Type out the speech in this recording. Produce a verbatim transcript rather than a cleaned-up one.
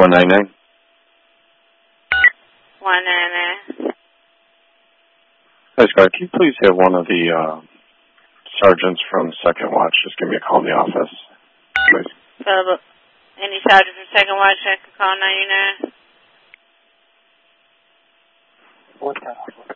one nine nine. one nine nine. Hi, Scott. Can you please have one of the uh, sergeants from Second Watch just give me a call in the office, please? So, any sergeant from Second Watch that can call ninety-nine? What the?